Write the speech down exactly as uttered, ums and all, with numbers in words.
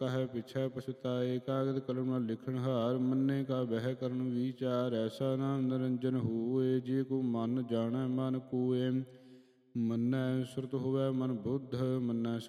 ਕਹੈ ਪਿਛੈ ਪਛਤਾਏ। ਕਾਗਦ ਕਲਮ ਨਾਲ ਲਿਖਣ ਹਾਰ, ਮੰਨੇ ਕਾ ਬਹਿ ਕਰਨ ਵਿਚਾਰ। ਐਸਾ ਨਾਮ ਨਿਰੰਜਨ ਹੋਏ, ਜੇ ਕੋ ਮਨ ਜਾਣੈ ਮਨ ਕੋਇ। ਮੰਨੈ ਸੁਰਤ ਹੋਵੈ ਮਨ ਬੁੱਧ, ਮੰਨੈ